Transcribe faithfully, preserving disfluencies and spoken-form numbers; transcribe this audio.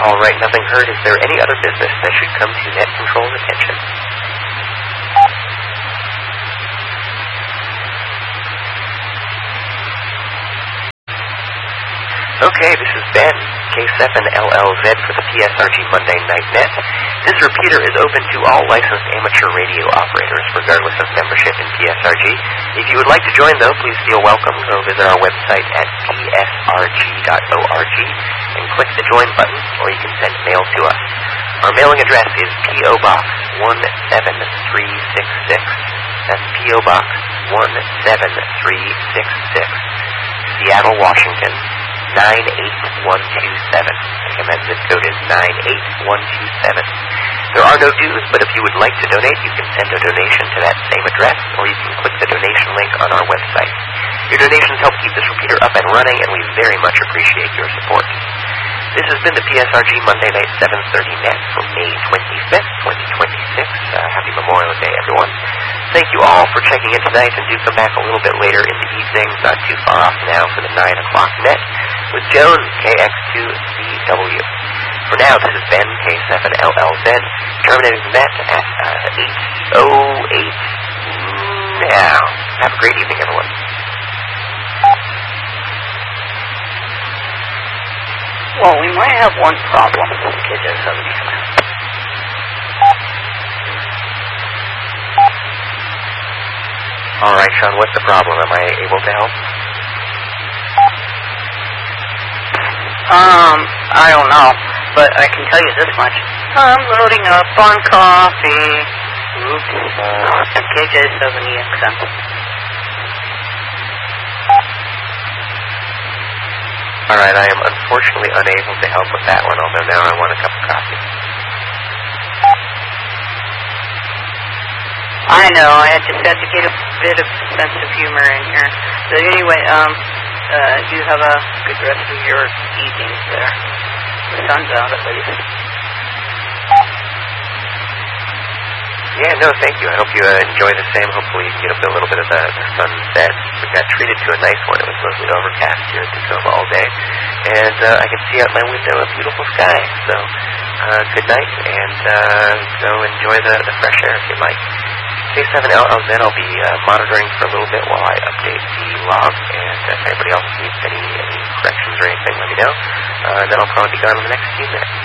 All right, nothing heard. Is there any other business that should come to Net Control's attention? Okay, this is Ben, K seven L L Z for the P S R G Monday Night Net. This repeater is open to all licensed amateur radio operators, regardless of membership in P S R G. If you would like to join, though, please feel welcome. Go visit our website at p s r g dot org and click the Join button, or you can send mail to us. Our mailing address is P O Box one seven three six six. That's P O Box one seven three six six, Seattle, Washington, nine eight one two seven. Again, that zip code is nine eight one two seven. There are no dues, but if you would like to donate, you can send a donation to that same address, or you can click the donation link on our website. Your donations help keep this repeater up and running, and we very much appreciate your support. This has been the P S R G Monday Night seven thirty Net for May twenty-fifth, twenty twenty-six. Uh, happy Memorial Day, everyone. Thank you all for checking in tonight, and do come back a little bit later in the evening, not too far off now, for the nine o'clock Net with Joan, K X two C W. For now, this is Ben, K seven L L Z, terminating the Net at uh, eight oh eight now. Have a great evening, everyone. Well, we might have one problem with K J seventy-five. All right, Sean, what's the problem? Am I able to help? Um, I don't know, but I can tell you this much. I'm loading up on coffee. Oops. K J seventy X M. All right, I am unfortunately unable to help with that one, although now I want a cup of coffee. I know, I just had to get a bit of sense of humor in here. So anyway, um, uh, you have a good rest of your evening there. The sun's out at least. Yeah, no, thank you. I hope you uh, enjoy the same. Hopefully you get a little bit of the, the sunset. We got treated to a nice one. It was mostly overcast here in Tacoma all day. And uh, I can see out my window a beautiful sky. So uh, good night, and uh, go enjoy the, the fresh air if you like. K seven L L Z, I'll be uh, monitoring for a little bit while I update the log. And if anybody else needs any, any corrections or anything, let me know. Uh, and then I'll probably be gone in the next few minutes.